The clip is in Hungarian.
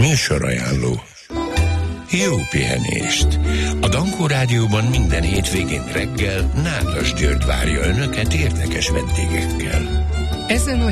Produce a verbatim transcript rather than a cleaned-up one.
Műsorajánló. Jó pihenést! A Dankó Rádióban minden hétvégén reggel Nádas György várja Önöket érdekes vendégekkel. Ezen a